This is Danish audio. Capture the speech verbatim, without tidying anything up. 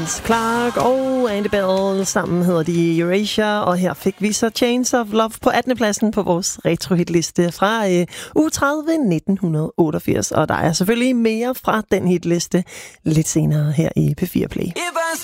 Miles Clark og Andy Bell. Sammen hedder de Erasure, og her fik vi så Chains of Love på attende pladsen på vores retrohitliste fra øh, uge tredive nitten otteogfirs. Og der er selvfølgelig mere fra den hitliste lidt senere her i P fire Play.